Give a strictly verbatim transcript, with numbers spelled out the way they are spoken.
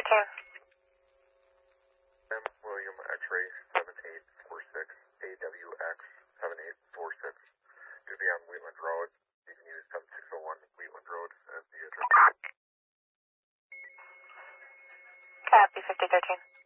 thirteen. I'm William X-ray seven eight four six, A W X seven eight four six. To be on Wheatland Road. You can use seven six zero one Wheatland Road as the address. Copy, fifty thirteen.